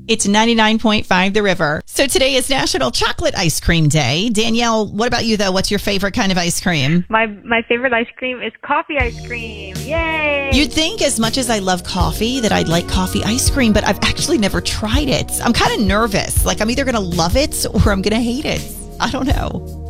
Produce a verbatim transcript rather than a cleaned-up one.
It's ninety-nine point five The River. So today is National Chocolate Ice Cream Day. Danielle, what about you, though? What's your favorite kind of ice cream? My my favorite ice cream is coffee ice cream. Yay! You'd think, as much as I love coffee, that I'd like coffee ice cream, but I've actually never tried it. I'm kind of nervous. Like, I'm either going to love it or I'm going to hate it. I don't know.